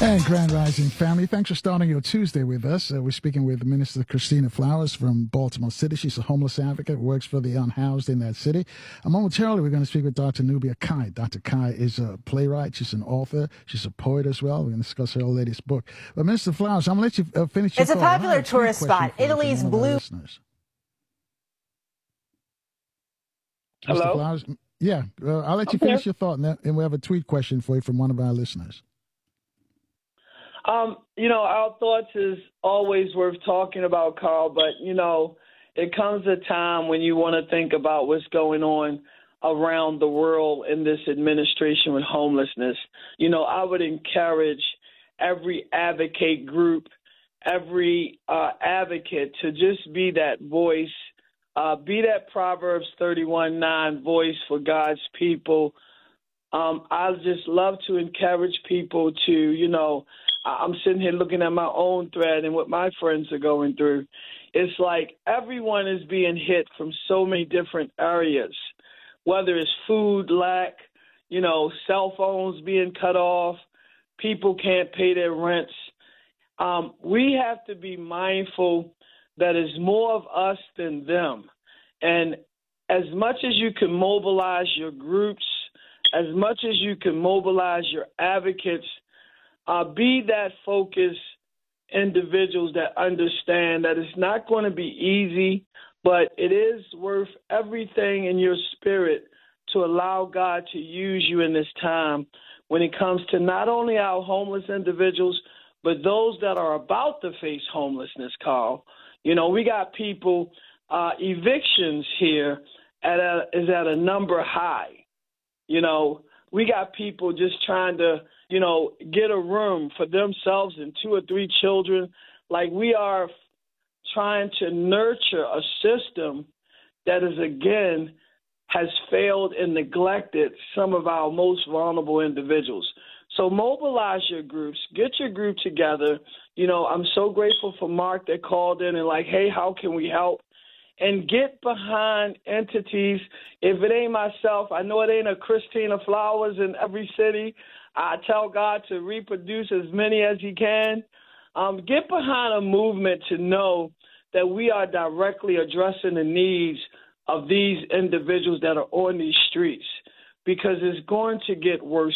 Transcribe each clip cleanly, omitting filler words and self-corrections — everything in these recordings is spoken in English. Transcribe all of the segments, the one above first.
And Grand Rising family, thanks for starting your Tuesday with us. We're speaking with Minister Christina Flowers from Baltimore City. She's a homeless advocate, works for the unhoused in that city. And momentarily, we're going to speak with Dr. Nubia Kai. Dr. Kai is a playwright. She's an author. She's a poet as well. We're going to discuss her latest book. But Minister Flowers, I'm going to let you finish your It's a popular tourist spot. Italy's blue. Hello? Mr. Flowers? Yeah, I'll let you finish your thought, and we have a tweet question for you from one of our listeners. Our thoughts is always worth talking about, Carl, but, it comes a time when you want to think about what's going on around the world in this administration with homelessness. I would encourage every advocate group, every advocate to just be that voice, be that Proverbs 31:9 voice for God's people. I just love to encourage people to, I'm sitting here looking at my own thread and what my friends are going through. It's like everyone is being hit from so many different areas, whether it's food lack, cell phones being cut off, people can't pay their rents. We have to be mindful that it's more of us than them. And as much as you can mobilize your groups, as much as you can mobilize your advocates, be that focused individuals that understand that it's not going to be easy, but it is worth everything in your spirit to allow God to use you in this time when it comes to not only our homeless individuals, but those that are about to face homelessness, Carl. We got people, evictions here is at a number high. We got people just trying to, get a room for themselves and 2 or 3 children. Like, we are trying to nurture a system that is, again, has failed and neglected some of our most vulnerable individuals. So mobilize your groups, get your group together. I'm so grateful for Mark that called in and like, hey, how can we help? And get behind entities. If it ain't myself, I know it ain't a Christina Flowers in every city. I tell God to reproduce as many as he can. Get behind a movement to know that we are directly addressing the needs of these individuals that are on these streets, because it's going to get worse.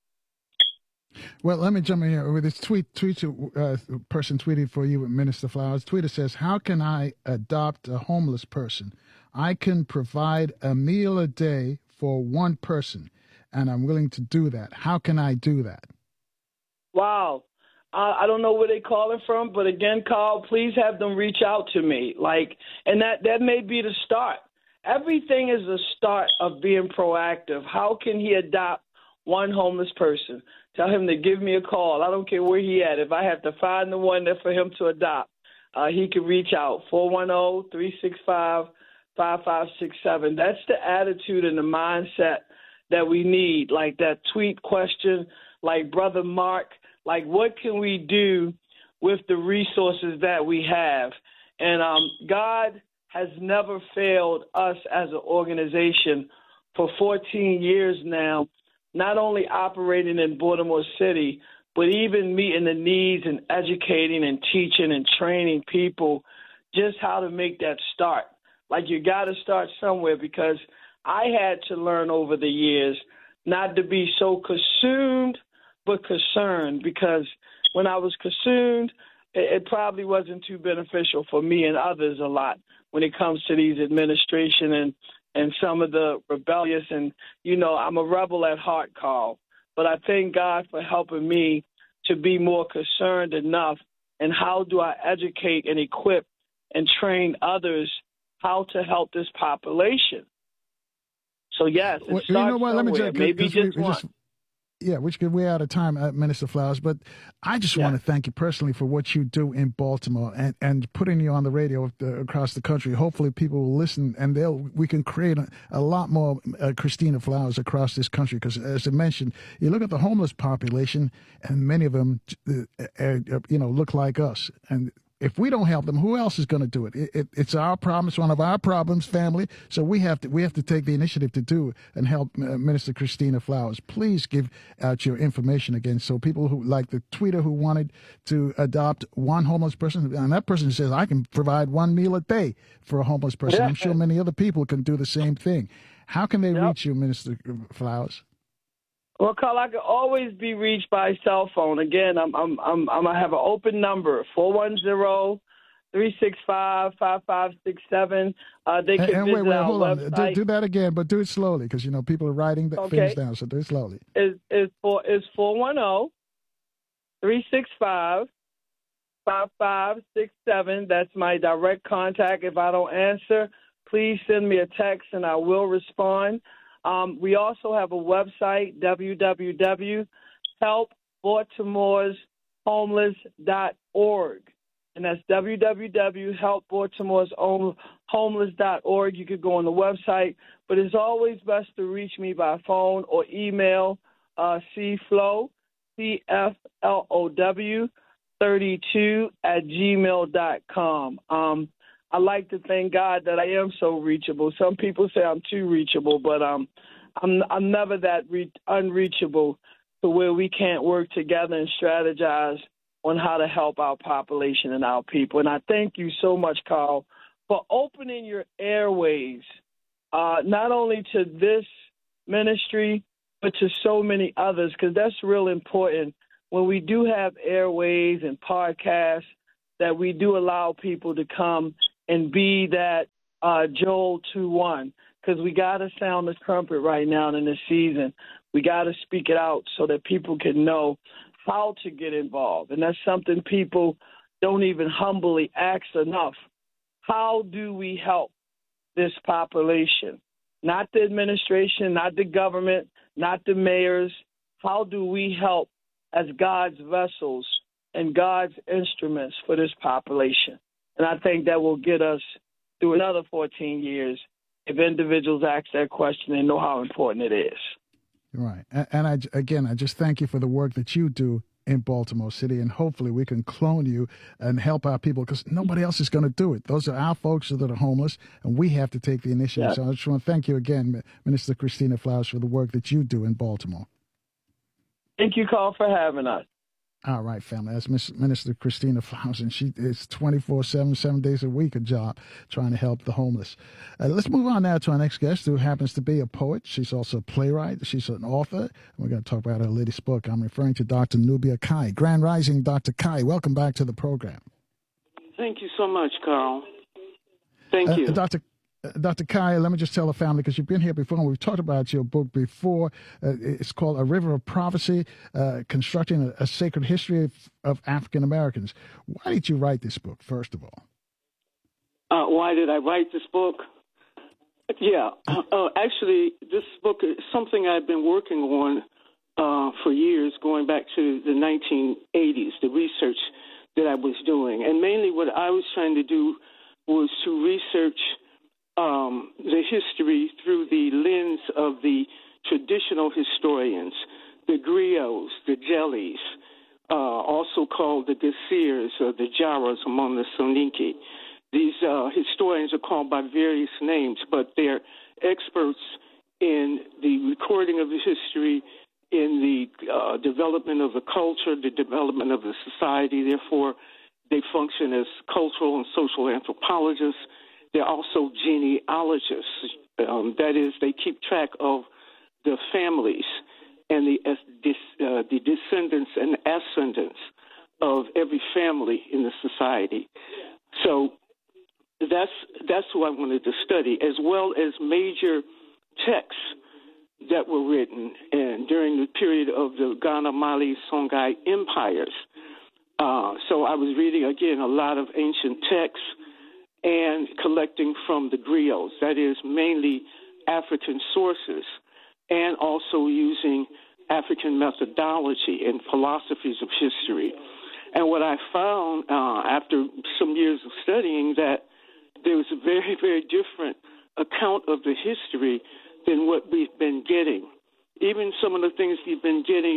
Well, let me jump in here with this tweet person tweeted for you, Minister Flowers. Tweeter says, how can I adopt a homeless person? I can provide a meal a day for one person, and I'm willing to do that. How can I do that? Wow. I don't know where they call it from, but again, Carl, please have them reach out to me. And that may be the start. Everything is a start of being proactive. How can he adopt one homeless person? Tell him to give me a call. I don't care where he at. If I have to find the one that for him to adopt, he can reach out, 410-365-5567. That's the attitude and the mindset that we need, like that tweet question, like Brother Mark, like what can we do with the resources that we have? And God has never failed us as an organization for 14 years now, not only operating in Baltimore City, but even meeting the needs and educating and teaching and training people just how to make that start. Like, you got to start somewhere, because I had to learn over the years not to be so consumed but concerned, because when I was consumed, it probably wasn't too beneficial for me and others a lot when it comes to these administration and some of the rebellious. And, I'm a rebel at heart, Carl. But I thank God for helping me to be more concerned enough. And how do I educate and equip and train others how to help this population? So, yes, it starts somewhere. Let me tell you, maybe just one. We're out of time, Minister Flowers, but I just want to thank you personally for what you do in Baltimore and putting you on the radio across the country. Hopefully people will listen, and we can create a lot more Christina Flowers across this country, because, as I mentioned, you look at the homeless population, and many of them, look like us. And if we don't help them, who else is going to do it? It's our problem. It's one of our problems, family. So we have to take the initiative to do it and help Minister Christina Flowers. Please give out your information again, so people who, like the tweeter who wanted to adopt one homeless person, and that person says, I can provide one meal a day for a homeless person. I'm sure many other people can do the same thing. How can they reach you, Minister Flowers? Well, Carl, I can always be reached by cell phone. Again, I have an open number, 410-365-5567. They can visit our website. Do that again, but do it slowly, because people are writing things down. So do it slowly. It's 410-365-5567. That's my direct contact. If I don't answer, please send me a text and I will respond. We also have a website, www.helpbaltimoreshomeless.org. And that's www.helpbaltimoreshomeless.org. You could go on the website, but it's always best to reach me by phone or email cflow, CFLOW 32@gmail.com. I like to thank God that I am so reachable. Some people say I'm too reachable, but I'm never that unreachable to where we can't work together and strategize on how to help our population and our people. And I thank you so much, Carl, for opening your airways, not only to this ministry, but to so many others, because that's real important. When we do have airways and podcasts, that we do allow people to come and be that Joel 2:1, because we got to sound the trumpet right now in this season. We got to speak it out so that people can know how to get involved. And that's something people don't even humbly ask enough. How do we help this population? Not the administration, not the government, not the mayors. How do we help as God's vessels and God's instruments for this population? And I think that will get us through another 14 years if individuals ask that question and know how important it is. Right. And I just thank you for the work that you do in Baltimore City, and hopefully we can clone you and help our people, because nobody else is going to do it. Those are our folks that are homeless, and we have to take the initiative. Yeah. So I just want to thank you again, Minister Christina Flowers, for the work that you do in Baltimore. Thank you, Carl, for having us. All right, family. That's Minister Christina Flowers, and she is 24/7, 7 days a week, a job trying to help the homeless. Let's move on now to our next guest, who happens to be a poet. She's also a playwright. She's an author. We're going to talk about her latest book. I'm referring to Dr. Nubia Kai. Grand Rising, Dr. Kai. Welcome back to the program. Thank you so much, Carl. Thank you. Dr. Kai, let me just tell the family, because you've been here before, and we've talked about your book before. It's called A River of Prophecy, Constructing a Sacred History of African Americans. Why did you write this book, first of all? Why did I write this book? Yeah, actually, this book is something I've been working on for years, going back to the 1980s, the research that I was doing. And mainly what I was trying to do was to research the history through the lens of the traditional historians, the griots, the jellies, also called the Gassirs or the Jaras among the Soninke. These historians are called by various names, but they're experts in the recording of the history, in the development of the culture, the development of the society. Therefore, they function as cultural and social anthropologists. They're also genealogists. That is, they keep track of the families and the descendants and ascendants of every family in the society. So that's who I wanted to study, as well as major texts that were written during the period of the Ghana, Mali, Songhai empires. So I was reading, again, a lot of ancient texts and collecting from the griots, that is, mainly African sources, and also using African methodology and philosophies of history. And what I found after some years of studying, that there was a very, very different account of the history than what we've been getting. Even some of the things we've been getting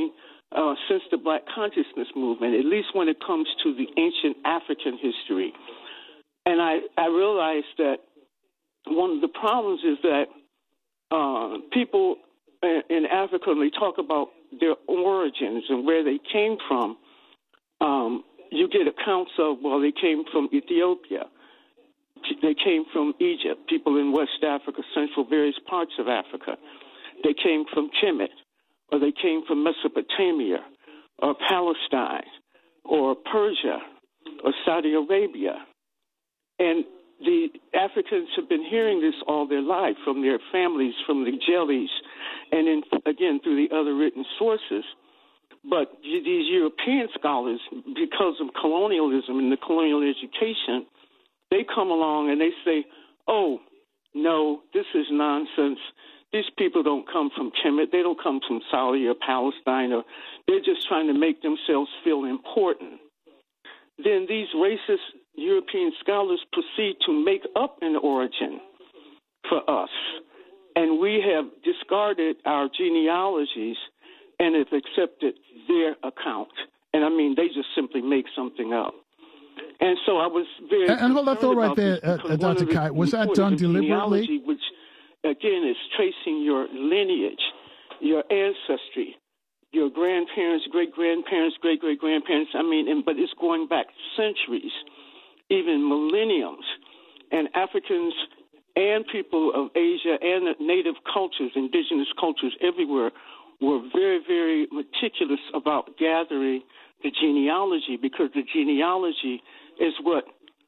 since the Black Consciousness Movement, at least when it comes to the ancient African history. And I realized that one of the problems is that people in Africa, when they talk about their origins and where they came from, you get accounts of, well, they came from Ethiopia. They came from Egypt, people in West Africa, Central, various parts of Africa. They came from Kemet, or they came from Mesopotamia, or Palestine, or Persia, or Saudi Arabia. And the Africans have been hearing this all their life from their families, from the jellies, and again, through the other written sources. But these European scholars, because of colonialism and the colonial education, they come along and they say, oh, no, this is nonsense. These people don't come from Kemet. They don't come from Saudi or Palestine. Or they're just trying to make themselves feel important. Then these racist European scholars proceed to make up an origin for us. And we have discarded our genealogies and have accepted their account. And I mean, they just simply make something up. And so I was very... And hold that thought right there, Dr. Kite. Was that done deliberately? Which, again, is tracing your lineage, your ancestry, your grandparents, great-grandparents, great-great-grandparents. I mean, but it's going back centuries, even millenniums. And Africans and people of Asia and native cultures, indigenous cultures everywhere, were very, very meticulous about gathering the genealogy, because the genealogy is what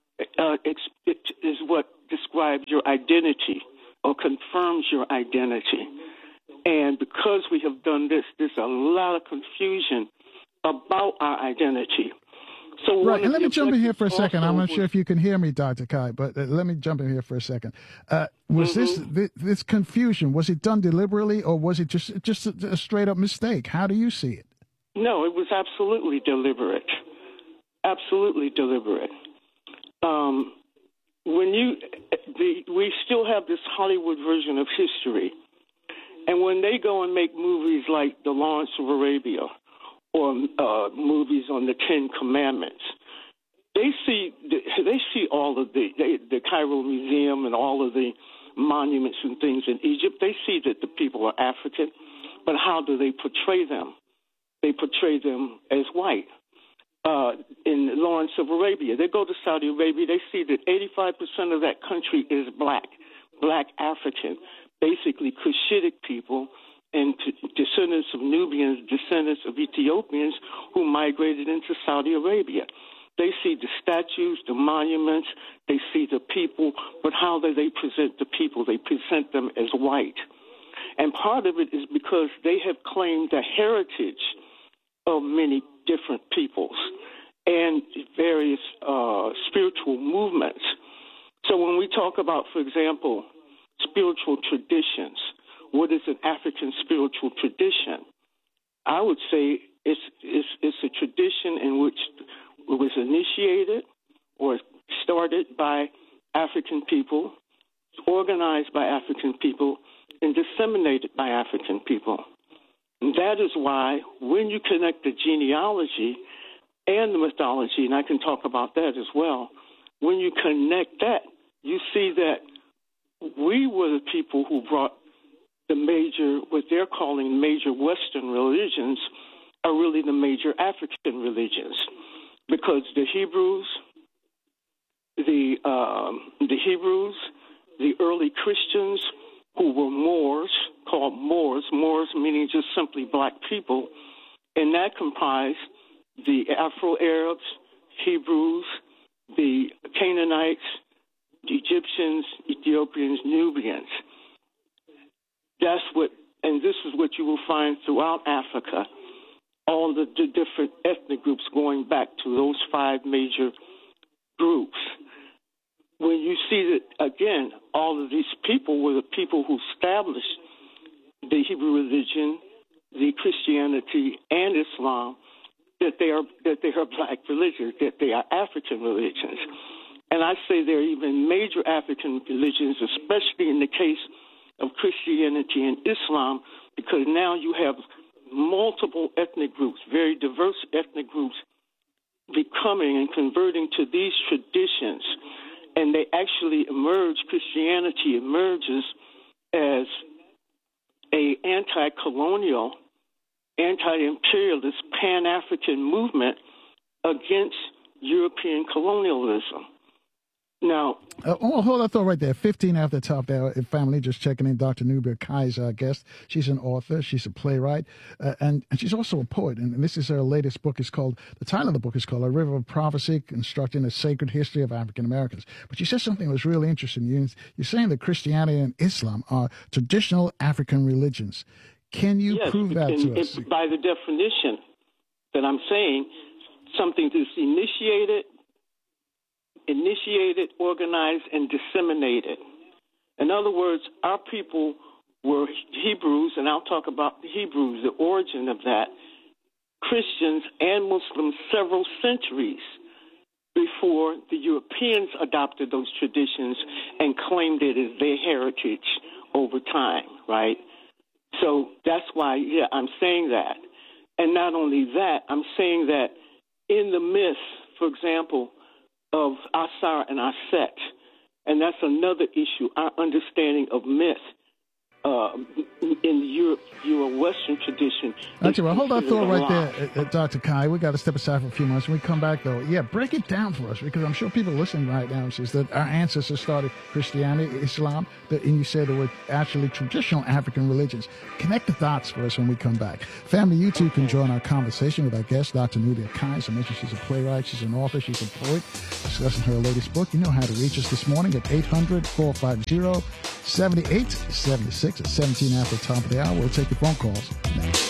describes your identity or confirms your identity. And because we have done this, there's a lot of confusion about our identity. So right, and let me jump in here for a second. I'm not sure if you can hear me, Dr. Kai, but let me jump in here for a second. Was this confusion, was it done deliberately, or was it just a straight-up mistake? How do you see it? No, it was absolutely deliberate. Absolutely deliberate. We still have this Hollywood version of history, and when they go and make movies like The Lawrence of Arabia or movies on the Ten Commandments, they see all of the Cairo Museum and all of the monuments and things in Egypt. They see that the people are African, but how do they portray them? They portray them as white. In Lawrence of Arabia, they go to Saudi Arabia, they see that 85% of that country is black African, basically Cushitic people and descendants of Nubians, descendants of Ethiopians who migrated into Saudi Arabia. They see the statues, the monuments, they see the people, but how do they present the people? They present them as white. And part of it is because they have claimed the heritage of many different peoples and various spiritual movements. So when we talk about, for example, spiritual traditions, what is an African spiritual tradition? I would say it's a tradition in which it was initiated or started by African people, organized by African people, and disseminated by African people. And that is why when you connect the genealogy and the mythology, and I can talk about that as well, when you connect that, you see that we were the people who brought the major, what they're calling major Western religions, are really the major African religions. Because the Hebrews, the early Christians who were Moors, called Moors meaning just simply black people, and that comprised the Afro-Arabs, Hebrews, the Canaanites, the Egyptians, Ethiopians, Nubians. And this is what you will find throughout Africa, all the different ethnic groups going back to those five major groups. When you see that, again, all of these people were the people who established the Hebrew religion, the Christianity, and Islam, that they are black religions, that they are African religions. And I say they're even major African religions, especially in the case of Christianity and Islam, because now you have multiple ethnic groups, very diverse ethnic groups, becoming and converting to these traditions. And they actually emerge, Christianity emerges as a anti-colonial, anti-imperialist, Pan-African movement against European colonialism. Now, hold that thought right there. 15 after the top there. Family just checking in. Dr. Nubia Kai is our guest. She's an author. She's a playwright, and she's also a poet. And this is her latest book. The title of the book is called A River of Prophecy, Constructing a Sacred History of African Americans. But she said something that was really interesting. You're saying that Christianity and Islam are traditional African religions. Can you prove that to us? By the definition that I'm saying, something that's initiated, organized, and disseminated. In other words, our people were Hebrews, and I'll talk about the Hebrews, the origin of that, Christians and Muslims several centuries before the Europeans adopted those traditions and claimed it as their heritage over time, right? So that's why, I'm saying that. And not only that, I'm saying that in the myth, for example, of Asar and Aset, and that's another issue, our understanding of myth in the Euro-Western tradition. Actually, well, hold that thought right there, Dr. Kai. We got to step aside for a few months. When we come back, though, break it down for us, because I'm sure people listening right now says that our ancestors started Christianity, Islam, and you said they were actually traditional African religions. Connect the dots for us when we come back. Family, you too can join our conversation with our guest, Dr. Nubia Kai. As I mentioned, she's a playwright, she's an author, she's a poet, discussing her latest book. You know how to reach us this morning at 800-450-7876 at 17 after the top of the hour. We'll take your phone calls next.